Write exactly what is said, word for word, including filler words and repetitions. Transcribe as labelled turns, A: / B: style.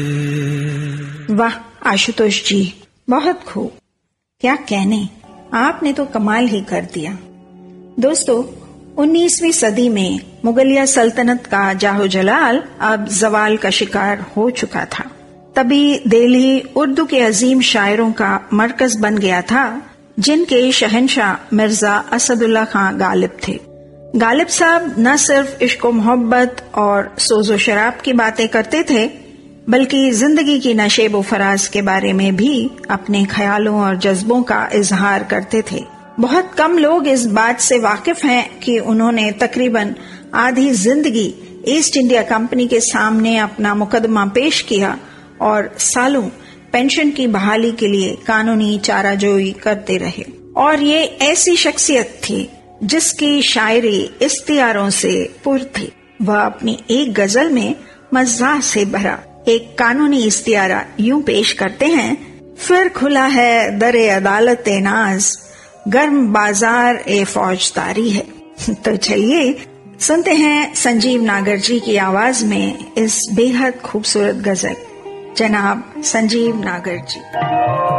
A: واہ आशुतोष जी, बहुत खूब, क्या कहने, आपने तो कमाल ही कर दिया। दोस्तों, उन्नीसवीं सदी में मुगलिया सल्तनत का जाहो जलाल अब जवाल का शिकार हो चुका था। तभी दिल्ली उर्दू के अजीम शायरों का मरकज बन गया था, जिनके शहंशाह मिर्जा असदुल्ला खां गालिब थे। गालिब साहब न सिर्फ इश्क मोहब्बत और सोजो शराब की बातें करते थे, बल्कि जिंदगी की नशेब फराज के बारे में भी अपने ख्यालों और जज्बों का इजहार करते थे। बहुत कम लोग इस बात से वाकिफ हैं कि उन्होंने तकरीबन आधी जिंदगी ईस्ट इंडिया कंपनी के सामने अपना मुकदमा पेश किया और सालों पेंशन की बहाली के लिए कानूनी चाराजोई करते रहे। और ये ऐसी शख्सियत थी जिसकी शायरी इख्तियारों से पुर थी। वह अपनी एक गजल में मज़ाह से भरा एक कानूनी इख्तियारा यूं पेश करते हैं, फिर खुला है दरे अदालत नाज, गर्म बाजार ए फौजदारी है। तो चलिए सुनते हैं संजीव नागर जी की आवाज में इस बेहद खूबसूरत गजल। जनाब संजीव नागर जी।